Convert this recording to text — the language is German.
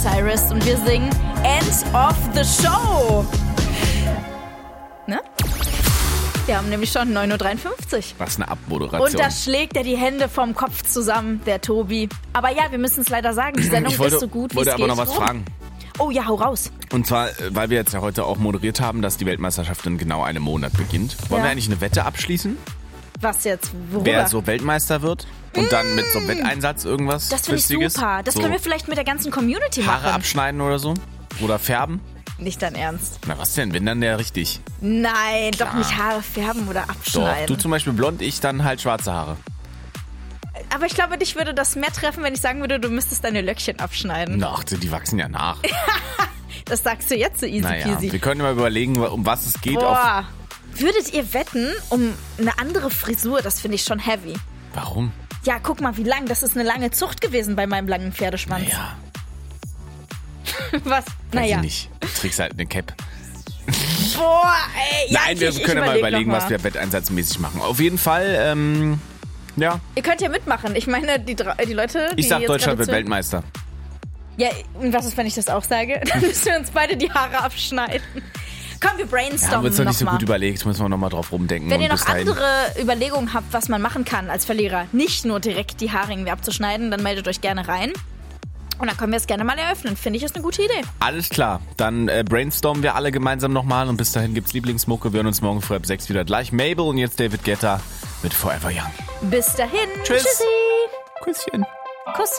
Cyrus und wir singen End of the Show. Ne? Wir haben nämlich schon 9.53 Uhr. Was eine Abmoderation. Und da schlägt er die Hände vom Kopf zusammen, der Tobi. Aber ja, wir müssen es leider sagen, die Sendung ist so gut, wie es geht. Ich wollte aber noch was fragen. Oh ja, hau raus. Und zwar, weil wir jetzt ja heute auch moderiert haben, dass die Weltmeisterschaft in genau einem Monat beginnt. Wollen wir eigentlich eine Wette abschließen? Was jetzt? Worüber? Wer so Weltmeister wird und dann mit so einem Wetteinsatz irgendwas Das finde ich Witziges? super. Das so können wir vielleicht mit der ganzen Community machen. Haare abschneiden oder so? Oder färben? Nicht dein Ernst. Na was denn, wenn dann der richtig? Nein, Klar. doch nicht Haare färben oder abschneiden. Doch, du zum Beispiel blond, ich dann halt schwarze Haare. Aber ich glaube, dich würde das mehr treffen, wenn ich sagen würde, du müsstest deine Löckchen abschneiden. Ach, die wachsen ja nach. Das sagst du jetzt so easy peasy. Wir können mal überlegen, um was es geht. Boah. Würdet ihr wetten um eine andere Frisur? Das finde ich schon heavy. Warum? Ja, guck mal, wie lang. Das ist eine lange Zucht gewesen bei meinem langen Pferdeschwanz. Naja, Was? weiß ich nicht. Du trägst halt eine Cap. Boah, ey. Ja, Nein, wir können mal überlegen, was wir wetteinsatzmäßig machen. Auf jeden Fall, ja. Ihr könnt ja mitmachen. Ich meine, die Leute, die Ich sag, jetzt Deutschland gerade wird Weltmeister. Ja, und was ist, wenn ich das auch sage? Dann müssen wir uns beide die Haare abschneiden. Komm, wir Ja, brainstormen wird's noch nicht so nochmal. gut überlegt, müssen wir nochmal drauf rumdenken. Wenn ihr und noch bis dahin- andere Überlegungen habt, was man machen kann als Verlierer, nicht nur direkt die Haare irgendwie abzuschneiden, dann meldet euch gerne rein. Und dann können wir es gerne mal eröffnen. Finde ich, ist eine gute Idee. Alles klar, dann brainstormen wir alle gemeinsam nochmal und bis dahin gibt's Lieblingsmucke. Wir hören uns morgen früh ab 6 wieder gleich. Mabel und jetzt David Guetta mit Forever Young. Bis dahin. Tschüss. Tschüssi. Küsschen. Kuss.